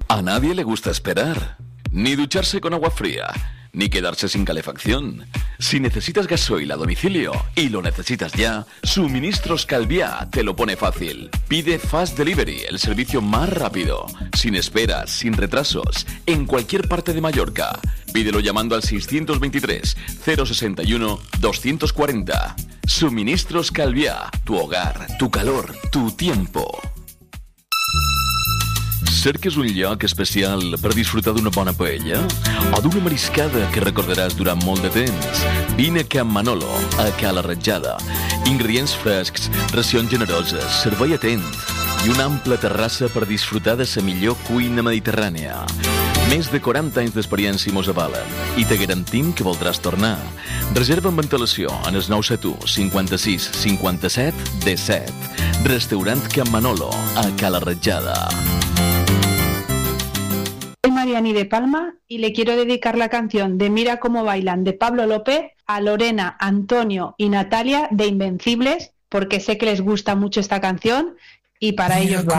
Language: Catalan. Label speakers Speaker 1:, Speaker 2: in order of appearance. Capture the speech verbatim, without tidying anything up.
Speaker 1: A nadie le gusta esperar, ni ducharse con agua fría, ni quedarse sin calefacción. Si necesitas gasoil a domicilio y lo necesitas ya, Suministros Calviá te lo pone fácil. Pide Fast Delivery, el servicio más rápido, sin esperas, sin retrasos, en cualquier parte de Mallorca. Pídelo llamando al seiscientos veintitrés, cero sesenta y uno, doscientos cuarenta. Suministros Calviá, tu hogar, tu calor, tu tiempo. Cerques un lloc especial per disfrutar d'una bona paella o d'una mariscada que recordaràs durant molt de temps? Vine a Can Manolo, a Cala Ratjada. Ingredients frescs, racions generoses, servei atent i una ampla terrassa per disfrutar de la millor cuina mediterrània. Més de quaranta anys d'experiència mos avalen i te garantim que voldràs tornar. Reserva amb antelació en el nou set u cinquanta-sis cinquanta-set disset. Restaurant Can Manolo, a Cala Ratjada.
Speaker 2: Soy Mariani de Palma y le quiero dedicar la canción de Mira cómo bailan de Pablo López a Lorena, Antonio y Natalia de Invencibles, porque sé que les gusta mucho esta canción y para ellos va.